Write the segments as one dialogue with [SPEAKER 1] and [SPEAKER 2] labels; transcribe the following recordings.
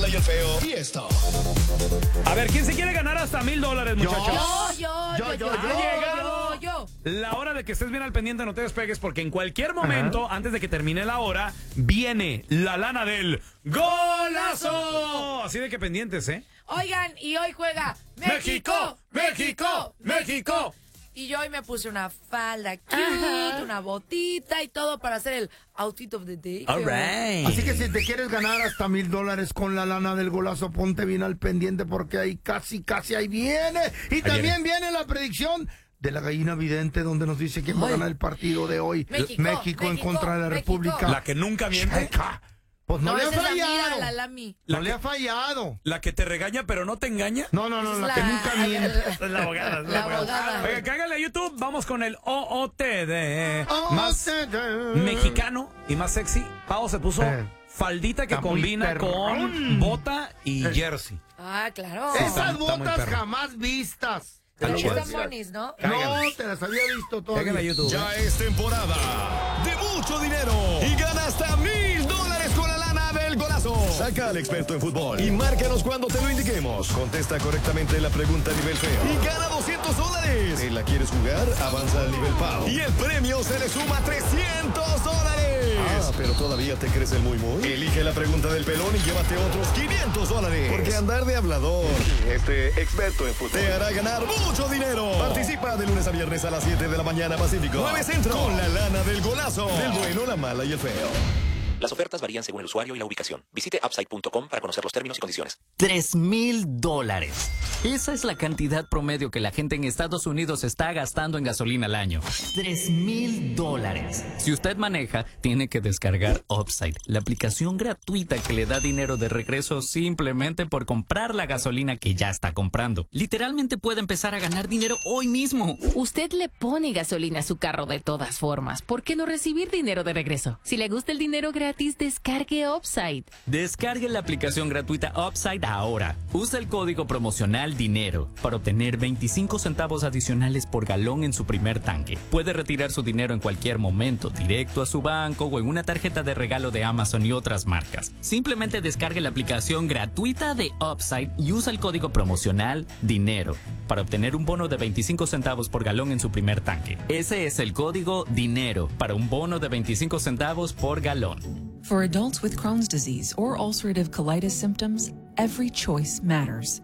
[SPEAKER 1] y el feo. Y esto.
[SPEAKER 2] A ver, ¿quién se quiere ganar hasta $1,000, muchachos?
[SPEAKER 3] Yo.
[SPEAKER 2] La hora de que estés bien al pendiente, no te despegues, porque en cualquier momento, antes de que termine la hora, viene la lana del golazo. Así de que pendientes, ¿eh?
[SPEAKER 3] Oigan, y hoy juega
[SPEAKER 2] ¡México! ¡México! ¡México!
[SPEAKER 3] Y yo hoy me puse una falda cute, una botita y todo para hacer el outfit of the day.
[SPEAKER 2] All right.
[SPEAKER 4] Así que si te quieres ganar hasta $1,000 con la lana del golazo, ponte bien al pendiente porque ahí casi ahí viene. Y también viene la predicción de la gallina vidente, donde nos dice quién va a ganar el partido de hoy. México en contra de la República.
[SPEAKER 2] La que nunca miente.
[SPEAKER 4] Checa. Pues no le ha
[SPEAKER 3] esa es
[SPEAKER 4] fallado.
[SPEAKER 3] la Lami.
[SPEAKER 4] No le ha fallado.
[SPEAKER 2] La que te regaña pero no te engaña.
[SPEAKER 4] No, la que nunca miente.
[SPEAKER 2] Es la abogada.
[SPEAKER 3] La abogada.
[SPEAKER 2] Oiga, cágale a YouTube. Vamos con el OOT de más
[SPEAKER 4] OOTD.
[SPEAKER 2] mexicano y más sexy. Pau se puso faldita que
[SPEAKER 4] Está muy
[SPEAKER 2] combina
[SPEAKER 4] perrón.
[SPEAKER 2] con bota y jersey.
[SPEAKER 3] Ah, claro.
[SPEAKER 2] Sí,
[SPEAKER 4] Esas
[SPEAKER 2] está muy
[SPEAKER 4] botas
[SPEAKER 2] perro.
[SPEAKER 4] jamás vistas.
[SPEAKER 3] Pero
[SPEAKER 2] Chido.
[SPEAKER 3] están bonis, ¿no?
[SPEAKER 4] No, te las había visto todas.
[SPEAKER 2] Cágale a YouTube.
[SPEAKER 1] Ya es temporada de mucho dinero y gana hasta $1,000 con la lana del golazo. Saca al experto en fútbol y márcanos cuando te lo indiquemos. Contesta correctamente la pregunta a nivel feo y gana $200. Si la quieres jugar, avanza al nivel Pau y el premio se le suma $300. Pero todavía te crees el muy. Elige la pregunta del pelón y llévate otros $500. Porque andar de hablador, experto en fútbol, te hará ganar mucho dinero. Participa de lunes a viernes a las 7 de la mañana Pacífico, 9 Centro, con la lana del golazo. Del bueno, la mala y el feo.
[SPEAKER 5] Las ofertas varían según el usuario y la ubicación. Visite upside.com para conocer los términos y condiciones.
[SPEAKER 6] $3,000. Esa es la cantidad promedio que la gente en Estados Unidos está gastando en gasolina al año. $3,000. Si usted maneja, tiene que descargar Upside, la aplicación gratuita que le da dinero de regreso simplemente por comprar la gasolina que ya está comprando. Literalmente puede empezar a ganar dinero hoy mismo.
[SPEAKER 7] Usted le pone gasolina a su carro de todas formas. ¿Por qué no recibir dinero de regreso? Si le gusta el dinero gratis, descargue Upside.
[SPEAKER 6] Descargue la aplicación gratuita Upside ahora. Usa el código promocional DINERO para obtener 25 centavos adicionales por galón en su primer tanque. Puede retirar su dinero en cualquier momento, directo a su banco o en una tarjeta de regalo de Amazon y otras marcas. Simplemente descargue la aplicación gratuita de Upside y usa el código promocional DINERO para obtener un bono de 25 centavos por galón en su primer tanque. Ese es el código DINERO para un bono de 25 centavos por galón.
[SPEAKER 8] For adults with Crohn's disease or ulcerative colitis symptoms, every choice matters.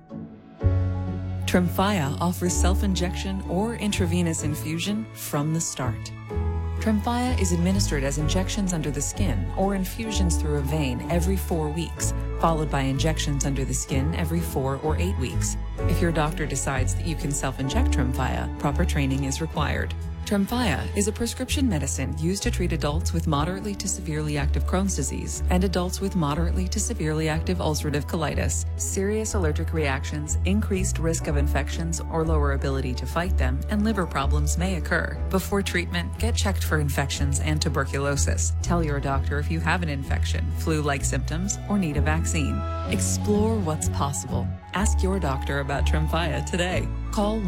[SPEAKER 8] Tremfya offers self-injection or intravenous infusion from the start. Tremfya is administered as injections under the skin or infusions through a vein every 4 weeks, followed by injections under the skin every 4 or 8 weeks. If your doctor decides that you can self-inject Tremfya, proper training is required. Tremfya is a prescription medicine used to treat adults with moderately to severely active Crohn's disease and adults with moderately to severely active ulcerative colitis. Serious allergic reactions, increased risk of infections or lower ability to fight them, and liver problems may occur. Before treatment, get checked for infections and tuberculosis. Tell your doctor if you have an infection, flu-like symptoms, or need a vaccine. Explore what's possible. Ask your doctor about Tremfya today. Call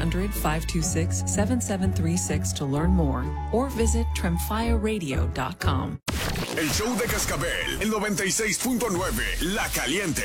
[SPEAKER 8] 1-800-526-7736 to learn more or visit tremfyaradio.com.
[SPEAKER 1] El show de Cascabel, el 96.9, La Caliente.